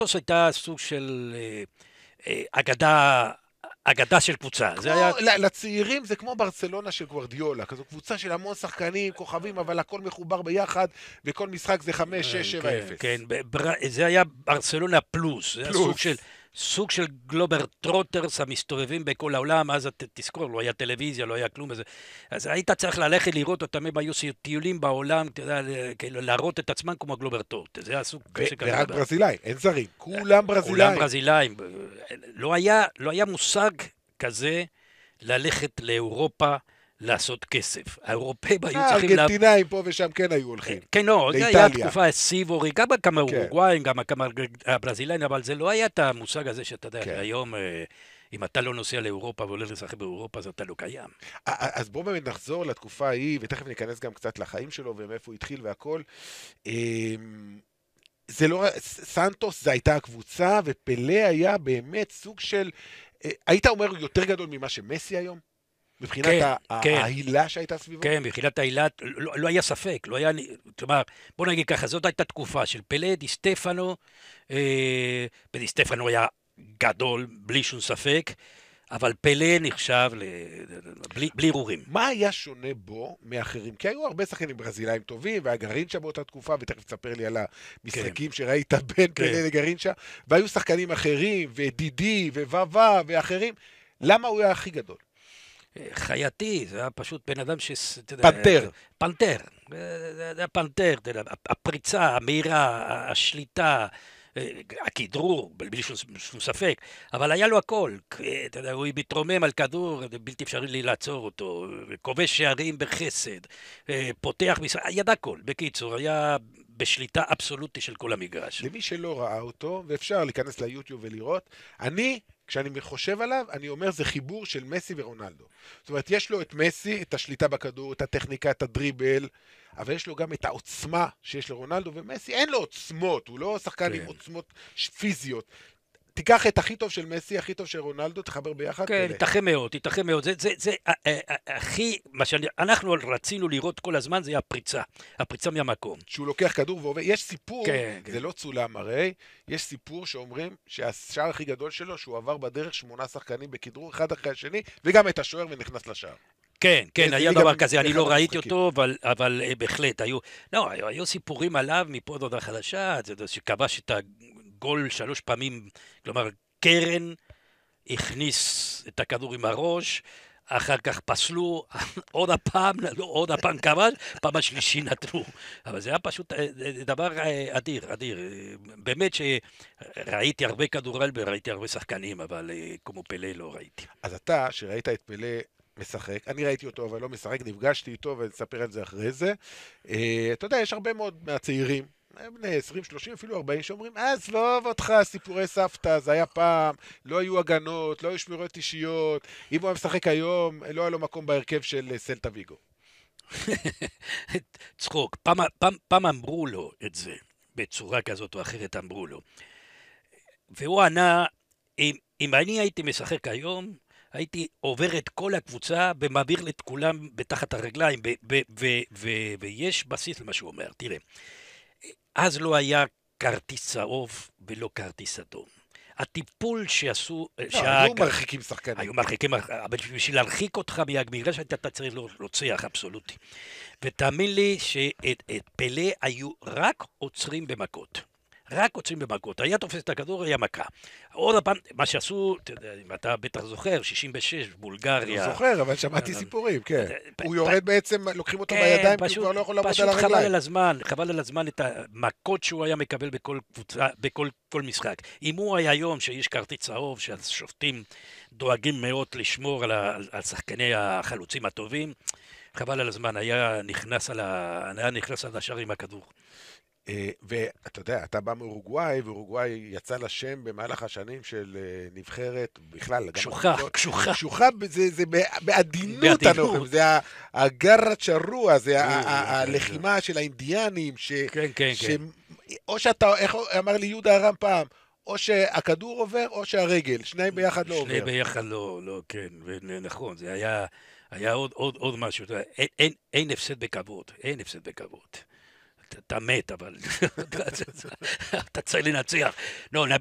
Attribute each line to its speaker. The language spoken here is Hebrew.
Speaker 1: סנטוס הייתה סוג של אגדה של קבוצה. זה היה...
Speaker 2: לצעירים זה כמו ברצלונה של גוורדיולה, כזו קבוצה של המון שחקנים, כוכבים, אבל הכל מחובר ביחד, וכל משחק זה 5, 6, 7,
Speaker 1: כן,
Speaker 2: 0.
Speaker 1: כן, זה היה ברצלונה פלוס, זה היה
Speaker 2: פלוס.
Speaker 1: סוג של גלובר טרוטרס המסתובבים בכל העולם, אז תזכור, לא היה טלוויזיה, לא היה כלום, אז היית צריך ללכת לראות אותם, הם היו טיולים בעולם, אתה יודע, כאילו, להראות את עצמם כמו גלובר טרוטרס, זה היה סוג כזה כזה.
Speaker 2: ורק ברזילאים, אין זרים, כולם
Speaker 1: כולם
Speaker 2: ברזילאים.
Speaker 1: ברזילאים, לא היה מושג כזה ללכת לאירופה לעשות כסף. האירופאים היו צריכים...
Speaker 2: ארגנטינאים פה ושם כן היו הולכים.
Speaker 1: כן, לא, זה היה תקופה סיבורי, גם כמה
Speaker 2: כן.
Speaker 1: אורוגוואים, גם כמה ברזילאים, אבל זה לא היה את המושג הזה שאתה יודע,
Speaker 2: כן.
Speaker 1: היום, אם אתה לא נוסע לאירופה והולך לשחק באירופה, אז אתה לא קיים.
Speaker 2: אז בואו באמת נחזור לתקופה ההיא, ותכף ניכנס גם קצת לחיים שלו ומאיפה הוא התחיל והכל. זה לא, סנטוס זה הייתה הקבוצה, ופלה היה באמת סוג של, היית אומר יותר גדול ממה שמסי היום? מבחינת ההילה שהייתה סביבו?
Speaker 1: כן, מבחינת ההילה, לא היה ספק, לא היה, כלומר, בוא נגיד ככה, זאת הייתה תקופה של פלה, די סטפנו, ודי סטפנו היה גדול, בלי שום ספק, אבל פלה נחשב בלי ערעורים.
Speaker 2: מה היה שונה בו מאחרים? כי היו הרבה שחקנים ברזילאים טובים, והיה גרינצ'ה באותה תקופה, ותכף תספר לי על המשחקים שראית בין פלה לגרינצ'ה, והיו שחקנים אחרים, ודידי, וווה, ואחרים. למה הוא היה הכי גדול?
Speaker 1: חייתי, זה היה פשוט בן אדם
Speaker 2: פנתר.
Speaker 1: פנתר. זה היה פנתר, הפריצה, המהירה, השליטה, הכדרור, בלי שום ספק, אבל היה לו הכל. אתה יודע, הוא מתרומם על כדור, בלתי אפשרי לי לעצור אותו, כובש שערים בחסד, פותח, ידע הכל. בקיצור, היה בשליטה אבסולוטית של כל המגרש.
Speaker 2: למי שלא ראה אותו, ואפשר להיכנס ליוטיוב ולראות, כשאני חושב עליו, אני אומר, זה חיבור של מסי ורונלדו. זאת אומרת, יש לו את מסי, את השליטה בכדור, את הטכניקה, את הדריבל, אבל יש לו גם את העוצמה שיש לרונלדו, ומסי אין לו עוצמות, הוא לא שחקן עם עוצמות פיזיות. תיקח את הכי טוב של מסי, הכי טוב של רונלדו, תחבר ביחד.
Speaker 1: כן, ייתכן מאוד. זה הכי, מה שאנחנו רצינו לראות כל הזמן, זה הפריצה מהמקום.
Speaker 2: שהוא לוקח כדור ועובר, יש סיפור, זה לא צולם הרי, יש סיפור שאומרים שהשער הכי גדול שלו, שהוא עבר בדרך 8 שחקנים בכדרור, אחד אחרי השני, וגם את השוער ונכנס לשער.
Speaker 1: כן, היה דבר כזה, אני לא ראיתי אותו, אבל בהחלט, היו סיפורים עליו מפה עד הודעה חדשה, שכבש את הגול 3 פעמים, כלומר, קרן הכניס את הכדור עם הראש, אחר כך פסלו, עוד הפעם כבש, פעם השלישי נתנו. אבל זה היה פשוט דבר אדיר. באמת שראיתי הרבה כדורל וראיתי הרבה שחקנים, אבל כמו פלה לא ראיתי.
Speaker 2: אז אתה, שראית את פלה משחק, אני ראיתי אותו אבל לא משחק, נפגשתי איתו ונספר על זה אחרי זה. אתה יודע, יש הרבה מאוד מהצעירים, בני 20, 30, אפילו 40, שאומרים, עזוב אותך, סיפורי סבתא, זה היה פעם, לא היו הגנות, לא היו שמירות אישיות, אם הוא היה משחק היום, לא היה לו מקום בהרכב של סלטה ויגו.
Speaker 1: צחוק, פעם אמרו לו את זה, בצורה כזאת או אחרת אמרו לו. והוא ענה, אם אני הייתי משחק היום, הייתי עובר את כל הקבוצה ומעביר את כולם בתחת הרגליים, ויש בסיס למה שהוא אומר, תראה. אז לא היה כרטיס צהוב ולא כרטיס אדום. הטיפול שעשו...
Speaker 2: היו מרחיקים שחקנים.
Speaker 1: היו מרחיקים, אבל בשביל להרחיק אותך מהגמירה שאתה צריך להוציא אבסולוטי. ותאמין לי שאת פלה היו רק עוצרים במכות. היה תופס את הכדור, היה מכה. עוד הפעם, מה שעשו, אם אתה בטח זוכר, 66, בולגריה.
Speaker 2: לא זוכר, אבל שמעתי סיפורים, כן. הוא יורד בעצם, לוקחים אותו בידיים, כי הוא כבר לא יכול לעמוד על הרגליים.
Speaker 1: פשוט חבל על הזמן את המכות שהוא היה מקבל בכל קבוצה, בכל משחק. אם הוא היה היום שיש כרטיס צהוב, שהשופטים דואגים מאוד לשמור על שחקני החלוצים הטובים, חבל על הזמן, היה נכנס על השער עם הכדור.
Speaker 2: ואתה יודע, אתה בא מאורוגוואי, ואורוגוואי יצא לשם במהלך השנים של נבחרת, בכלל, קשוחה, זה בעדינות, זה הגרה צ'רוע, זה הלחימה של האינדיאנים, או שאתה, איך אמר לי יהודה הרם פעם, או שהכדור עובר, או שהרגל, שני ביחד לא עובר.
Speaker 1: שני ביחד לא, כן, ונכון, זה היה עוד משהו, אין הפסד בכבוד, אתה מת, אבל אתה צריך לנצח. לא,